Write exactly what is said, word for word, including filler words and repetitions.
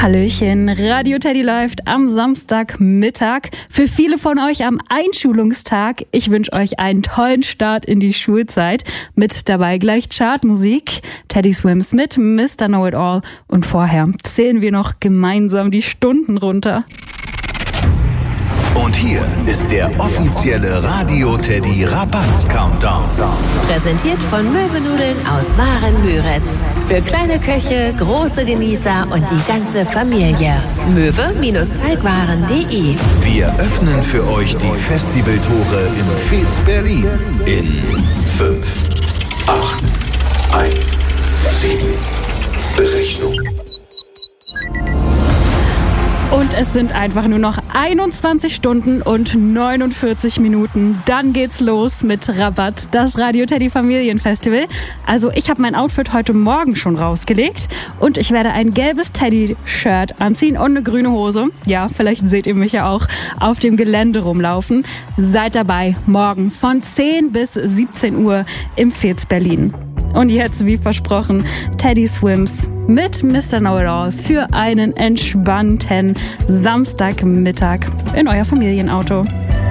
Hallöchen, Radio Teddy läuft am Samstagmittag. Für viele von euch am Einschulungstag. Ich wünsche euch einen tollen Start in die Schulzeit. Mit dabei gleich Chartmusik, Teddy Swims mit Mister Know-It-All. Und vorher zählen wir noch gemeinsam die Stunden runter. Und hier ist der offizielle Radio Teddy Rabatz Countdown. Präsentiert von Möwenudeln aus Waren-Müritz. Für kleine Köche, große Genießer und die ganze Familie. möwe-teigwaren punkt de. Wir öffnen für euch die Festivaltore in Fez Berlin. In fünf, acht, eins, sieben. Berechnung. Und es sind einfach nur noch einundzwanzig Stunden und neunundvierzig Minuten. Dann geht's los mit Rabatt, das Radio Teddy Familienfestival. Also ich habe mein Outfit heute Morgen schon rausgelegt und ich werde ein gelbes Teddy-Shirt anziehen und eine grüne Hose. Ja, vielleicht seht ihr mich ja auch auf dem Gelände rumlaufen. Seid dabei, morgen von zehn bis siebzehn Uhr im Fez Berlin. Und jetzt, wie versprochen, Teddy Swims mit Mister Know-It-All für einen entspannten Samstagmittag in euer Familienauto.